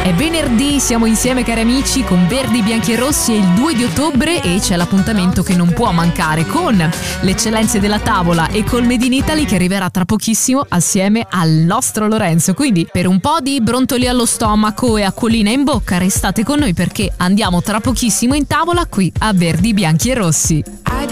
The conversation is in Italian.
È venerdì, siamo insieme cari amici con Verdi, Bianchi e Rossi, è il 2 di ottobre e c'è l'appuntamento che non può mancare con le eccellenze della tavola e col Made in Italy che arriverà tra pochissimo assieme al nostro Lorenzo. Quindi per un po' di brontoli allo stomaco e acquolina in bocca restate con noi perché andiamo tra pochissimo in tavola qui a Verdi, Bianchi e Rossi.